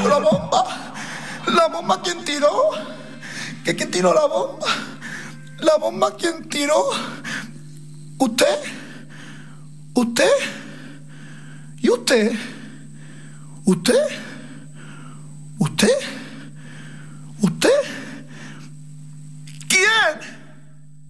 La bomba. ¿La bomba quién tiró? ¿Quién tiró la bomba? ¿La bomba quién tiró? ¿Usted? ¿Usted? ¿Y usted? ¿Usted?